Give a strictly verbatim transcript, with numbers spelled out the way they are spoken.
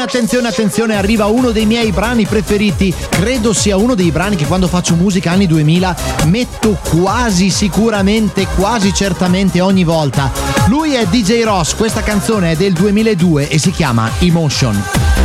Attenzione, attenzione, arriva uno dei miei brani preferiti. Credo sia uno dei brani che quando faccio musica anni duemila metto quasi sicuramente, quasi certamente ogni volta. Lui è D J Ross, questa canzone è del duemiladue e si chiama Emotion.